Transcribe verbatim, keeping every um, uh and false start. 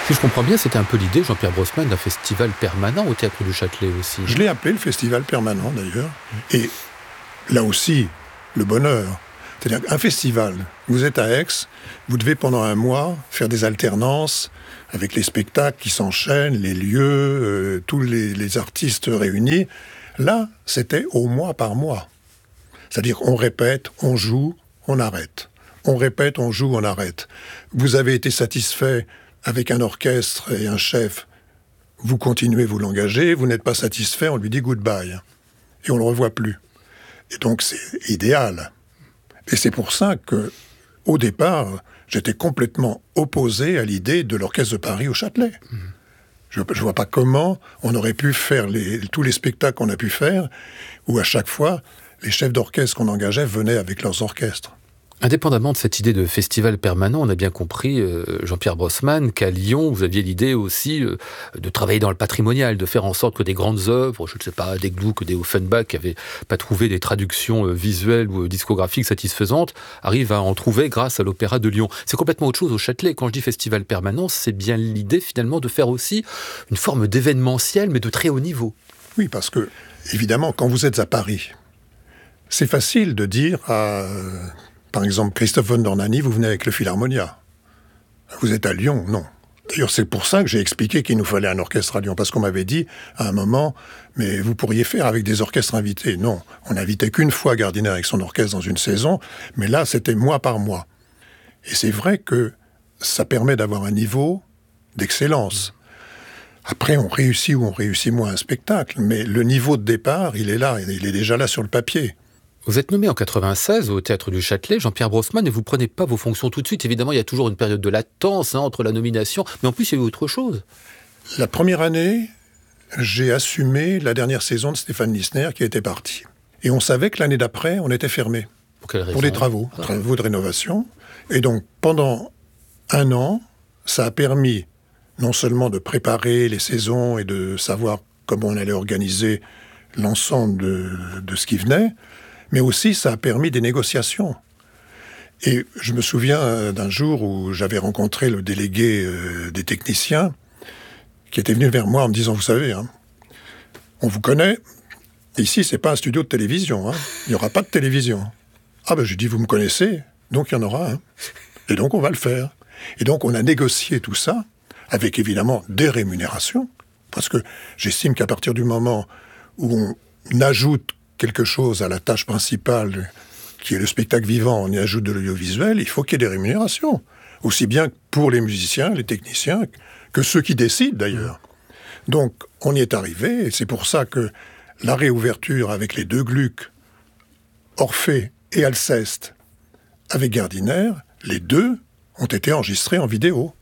Si je comprends bien, c'était un peu l'idée, Jean-Pierre Brossman, d'un festival permanent au Théâtre du Châtelet aussi. Je l'ai appelé le festival permanent d'ailleurs. Et là aussi, le bonheur. C'est-à-dire qu'un festival, vous êtes à Aix, vous devez pendant un mois faire des alternances avec les spectacles qui s'enchaînent, les lieux, euh, tous les, les artistes réunis. Là, c'était au mois par mois. C'est-à-dire on répète, on joue, on arrête. On répète, on joue, on arrête. Vous avez été satisfait avec un orchestre et un chef, vous continuez, vous l'engagez, vous n'êtes pas satisfait, on lui dit goodbye. Et on ne le revoit plus. Et donc c'est idéal. Et c'est pour ça que, au départ, j'étais complètement opposé à l'idée de l'Orchestre de Paris au Châtelet. Mmh. Je ne vois pas comment on aurait pu faire les, tous les spectacles qu'on a pu faire, où à chaque fois, les chefs d'orchestre qu'on engageait venaient avec leurs orchestres. Indépendamment de cette idée de festival permanent, on a bien compris, euh, Jean-Pierre Brossman, qu'à Lyon, vous aviez l'idée aussi euh, de travailler dans le patrimonial, de faire en sorte que des grandes œuvres, je ne sais pas, des Gluck, des Offenbach, qui n'avaient pas trouvé des traductions euh, visuelles ou euh, discographiques satisfaisantes, arrivent à en trouver grâce à l'Opéra de Lyon. C'est complètement autre chose au Châtelet. Quand je dis festival permanent, c'est bien l'idée finalement de faire aussi une forme d'événementiel, mais de très haut niveau. Oui, parce que, évidemment, quand vous êtes à Paris, c'est facile de dire à... Par exemple, Christophe von Dornany, vous venez avec le Philharmonia. Vous êtes à Lyon, non. D'ailleurs, c'est pour ça que j'ai expliqué qu'il nous fallait un orchestre à Lyon, parce qu'on m'avait dit, à un moment, mais vous pourriez faire avec des orchestres invités. Non, on n'invitait qu'une fois Gardiner avec son orchestre dans une saison, mais là, c'était mois par mois. Et c'est vrai que ça permet d'avoir un niveau d'excellence. Après, on réussit ou on réussit moins un spectacle, mais le niveau de départ, il est là, il est déjà là sur le papier. Vous êtes nommé en quatre-vingt-seize au Théâtre du Châtelet, Jean-Pierre Brossman, et vous ne prenez pas vos fonctions tout de suite. Évidemment, il y a toujours une période de latence hein, entre la nomination, mais en plus, il y a eu autre chose. La première année, j'ai assumé la dernière saison de Stéphane Lissner qui était parti. Et on savait que l'année d'après, on était fermé. Pour quelle raison ? Pour des travaux, ah. travaux de rénovation. Et donc, pendant un an, ça a permis non seulement de préparer les saisons et de savoir comment on allait organiser l'ensemble de, de ce qui venait, mais aussi ça a permis des négociations. Et je me souviens d'un jour où j'avais rencontré le délégué euh, des techniciens qui était venu vers moi en me disant, vous savez, hein, on vous connaît, ici c'est pas un studio de télévision, hein, il n'y aura pas de télévision. Ah ben je dis, vous me connaissez, donc il y en aura un. Et donc on va le faire. Et donc on a négocié tout ça, avec évidemment des rémunérations, parce que j'estime qu'à partir du moment où on ajoute quelque chose à la tâche principale, qui est le spectacle vivant, on y ajoute de l'audiovisuel, il faut qu'il y ait des rémunérations. Aussi bien pour les musiciens, les techniciens, que ceux qui décident d'ailleurs. Donc, on y est arrivé, et c'est pour ça que la réouverture avec les deux Gluck, Orphée et Alceste, avec Gardiner, les deux ont été enregistrés en vidéo.